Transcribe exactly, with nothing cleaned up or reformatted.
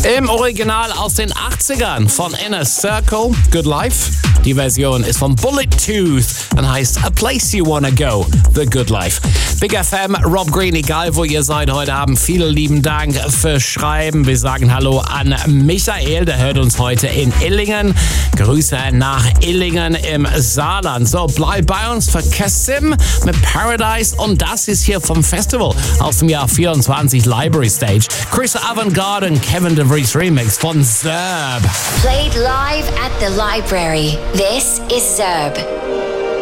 Im Original aus den achtzigern von Inner Circle, Good Life. Die Version ist von Bullet Tooth und heißt A Place You Wanna Go, The Good Life. Big F M, Rob Green, egal wo ihr seid heute Abend, vielen lieben Dank fürs Schreiben. Wir sagen Hallo an Michael, der hört uns heute in Illingen. Grüße nach Illingen im Saarland. So, bleib bei uns für Kasim mit Paradise und das ist hier vom Festival aus dem Jahr vierundzwanzig Library Stage. Chris Avantgarde und Kevin DeVries Remix von Zerb. Played live at the library. This is Zerb.